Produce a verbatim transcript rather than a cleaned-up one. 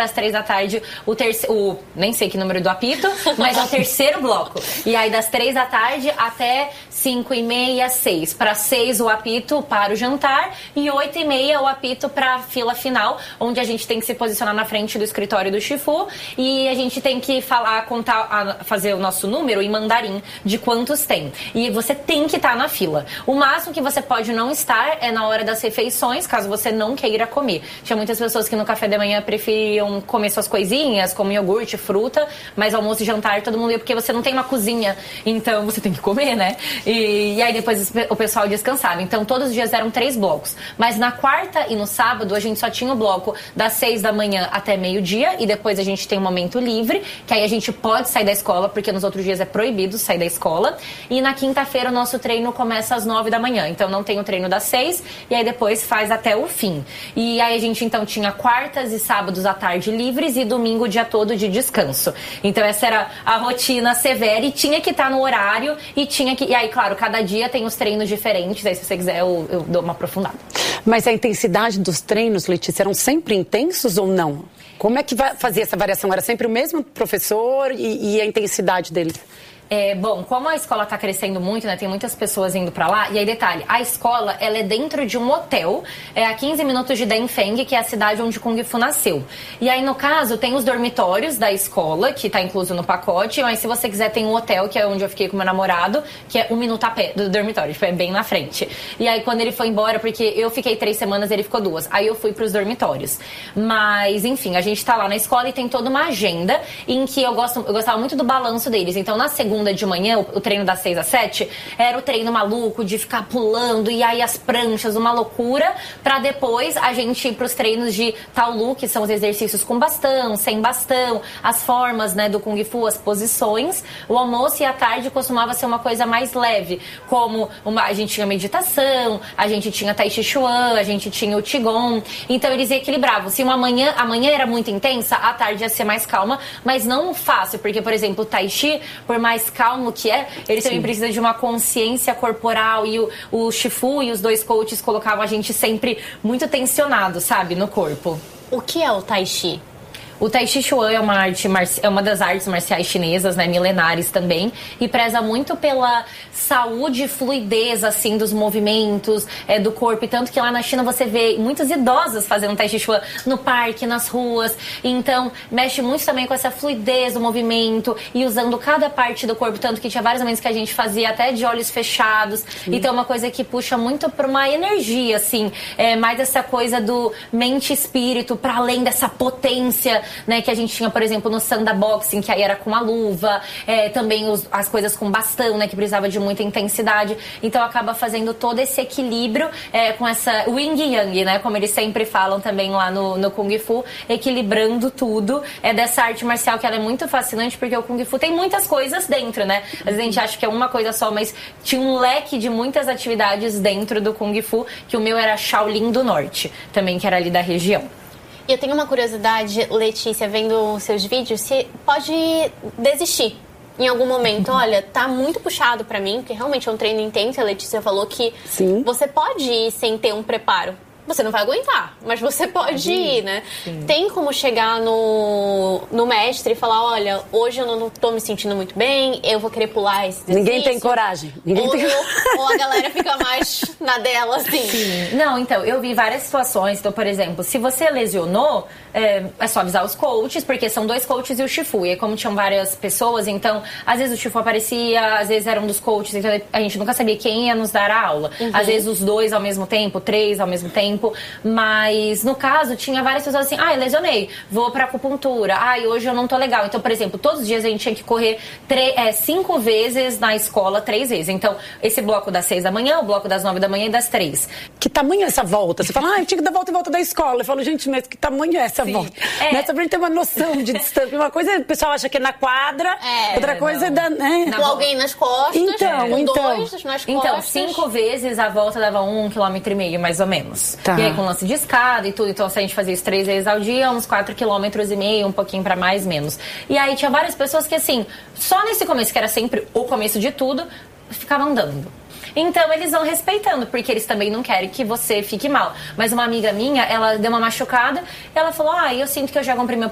para as três da tarde o terceiro, nem sei que número do apito, mas é o terceiro bloco. E aí das três da tarde até cinco e meia, seis. Para seis o apito para o jantar e oito e meia o apito para a fila final, onde a gente tem que se posicionar na frente do escritório do Shifu e a gente tem que falar, contar, fazer o nosso número em mandarim de quantos tem. E você tem que estar na fila. O máximo que você pode não estar é na hora das refeições, caso você não queira comer. Tinha muitas pessoas que no café da manhã preferiam comer suas coisinhas, como iogurte, fruta, mas almoço e jantar todo mundo ia, porque você não tem uma cozinha, então você tem que comer, né? E, e aí depois o pessoal descansava. Então todos os dias eram três blocos. Mas na quarta e no sábado a gente só tinha o bloco das seis da manhã até meio-dia e depois a gente tem um momento livre, que aí a gente pode sair da escola, porque nos outros dias é proibido sair da escola. E na quinta-feira o nosso treino começa às nove da manhã. Então não tem o treino das seis e aí depois faz até o fim. E aí a gente então tinha quartas e sábados à tarde livres e domingo o dia todo de descanso. Então essa era a rotina severa e tinha que estar no horário e tinha que... E aí, claro, cada dia tem os treinos diferentes, aí se você quiser eu, eu dou uma aprofundada. Mas a intensidade dos treinos, Letícia, eram sempre intensos ou não? Como é que vai fazer essa variação? Era sempre o mesmo professor e, e a intensidade deles? É, bom, como a escola está crescendo muito, né, tem muitas pessoas indo para lá, e aí detalhe, a escola, ela é dentro de um hotel, é a quinze minutos de Daifeng, que é a cidade onde Kung Fu nasceu. E aí, no caso, tem os dormitórios da escola, que está incluso no pacote, mas se você quiser tem um hotel, que é onde eu fiquei com meu namorado, que é um minuto a pé do dormitório, tipo, é bem na frente. E aí, quando ele foi embora, porque eu fiquei três semanas, ele ficou duas, aí eu fui para os dormitórios. Mas, enfim, a gente tá lá na escola e tem toda uma agenda em que eu, gosto, eu gostava muito do balanço deles. Então, na segunda de manhã, o, o treino das seis às sete, era o treino maluco de ficar pulando e aí as pranchas, uma loucura, pra depois a gente ir pros treinos de Taolu, que são os exercícios com bastão, sem bastão, as formas, né, do Kung Fu, as posições. O almoço e a tarde costumava ser uma coisa mais leve, como uma, a gente tinha meditação, a gente tinha Tai Chi Chuan, a gente tinha o Qigong, então eles equilibravam. Se uma manhã, a manhã era muito intensa, a tarde ia ser mais calma, mas não fácil, porque, por exemplo, o Tai Chi, por mais calmo que é, ele Sim. também precisa de uma consciência corporal e o, o Shifu e os dois coaches colocavam a gente sempre muito tensionado, sabe, no corpo. O que é o Tai Chi? O Tai Chi Chuan é uma, arte, é uma das artes marciais chinesas, né, milenares também, e preza muito pela saúde e fluidez, assim, dos movimentos, é, do corpo, e tanto que lá na China você vê muitas idosas fazendo Tai Chi Chuan no parque, nas ruas, então mexe muito também com essa fluidez do movimento e usando cada parte do corpo, tanto que tinha vários momentos que a gente fazia até de olhos fechados, Sim. então é uma coisa que puxa muito para uma energia, assim, é, mais essa coisa do mente e espírito, para além dessa potência, né, que a gente tinha, por exemplo, no Sanda Boxing, que aí era com a luva, é, também os, as coisas com bastão, né, que precisava de muita intensidade, então acaba fazendo todo esse equilíbrio é, com essa Yin Yang, né, como eles sempre falam também lá no, no Kung Fu, equilibrando tudo, é dessa arte marcial que ela é muito fascinante, porque o Kung Fu tem muitas coisas dentro, né, às vezes a gente acha que é uma coisa só, mas tinha um leque de muitas atividades dentro do Kung Fu, que o meu era Shaolin do Norte, também, que era ali da região. E eu tenho uma curiosidade, Letícia, vendo os seus vídeos, você pode desistir em algum momento. Olha, tá muito puxado pra mim, porque realmente é um treino intenso. A Letícia falou que Sim. você pode ir sem ter um preparo. Você não vai aguentar, mas você pode Sim. ir, né? Sim. Tem como chegar no, no mestre e falar, olha, hoje eu não tô me sentindo muito bem, eu vou querer pular esse exercício. Ninguém tem coragem. Ninguém ou, tem... ou a galera fica mais na dela, assim. Sim. Não, então, eu vi várias situações. Então, por exemplo, se você lesionou, é, é só avisar os coaches, porque são dois coaches e o Shifu. E como tinham várias pessoas, então, às vezes o Shifu aparecia, às vezes era um dos coaches, então a gente nunca sabia quem ia nos dar a aula. Uhum. Às vezes os dois ao mesmo tempo, três ao mesmo tempo. Mas, no caso, tinha várias pessoas assim, ah, eu lesionei, vou pra acupuntura, ah, hoje eu não tô legal. Então, por exemplo, todos os dias a gente tinha que correr tre- é, cinco vezes na escola, três vezes. Então, esse bloco das seis da manhã, o bloco das nove da manhã e das três. Que tamanho é essa volta? Você fala, ah, eu tinha que dar volta e volta da escola. Eu falo, gente, mas que tamanho é essa Sim. volta? É. Né? Só pra gente ter uma noção de distância. Uma coisa o pessoal acha que é na quadra, é, outra coisa não. é da... Né? Com alguém nas costas, então, com então. dois nas costas. Então, cinco vezes a volta dava um quilômetro e meio, mais ou menos. Tá. E aí, com lance de escada e tudo. Então, se a gente fazia isso três vezes ao dia, uns quatro quilômetros e meio, um pouquinho pra mais, menos. E aí, tinha várias pessoas que, assim, só nesse começo, que era sempre o começo de tudo, ficavam andando. Então, eles vão respeitando, porque eles também não querem que você fique mal. Mas uma amiga minha, ela deu uma machucada, ela falou, ah, eu sinto que eu já comprei meu